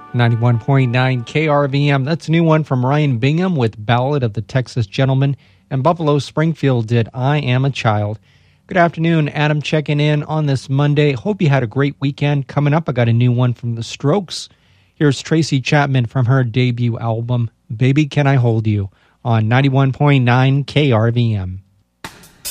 91.9 KRVM. That's a new one from Ryan Bingham with Ballad of the Texas Gentleman. And Buffalo Springfield did I Am a Child. Good afternoon, Adam checking in on this Monday. Hope you had a great weekend. Coming up, I got a new one from The Strokes. Here's Tracy Chapman from her debut album, Baby Can I Hold You, on 91.9 KRVM.